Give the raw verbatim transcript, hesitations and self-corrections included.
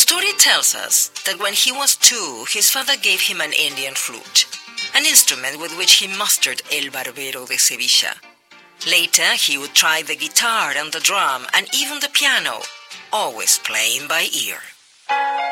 story tells us that when he was two, his father gave him an Indian flute, an instrument with which he mastered El Barbero de Sevilla. Later, he would try the guitar and the drum and even the piano, always playing by ear.